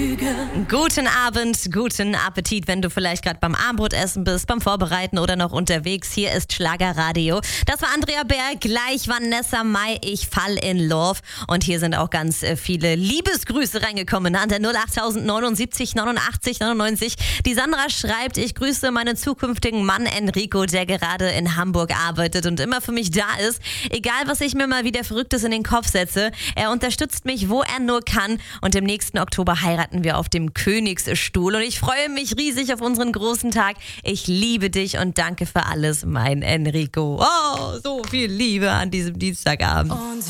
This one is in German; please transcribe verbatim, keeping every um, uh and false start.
Lüge. Guten Abend, guten Appetit, wenn du vielleicht gerade beim Abendbrotessen bist, beim Vorbereiten oder noch unterwegs. Hier ist Schlagerradio. Das war Andrea Berg, gleich Vanessa Mai, ich fall in love. Und hier sind auch ganz viele Liebesgrüße reingekommen an der null acht neunundsiebzig neunundachtzig neunundneunzig. Die Sandra schreibt, ich grüße meinen zukünftigen Mann Enrico, der gerade in Hamburg arbeitet und immer für mich da ist. Egal, was ich mir mal wieder Verrücktes in den Kopf setze, er unterstützt mich, wo er nur kann. Und im nächsten Oktober heiraten wir auf dem Königsstuhl. Und ich freue mich riesig auf unseren großen Tag. Ich liebe dich und danke für alles, mein Enrico. Oh, so viel Liebe an diesem Dienstagabend. Und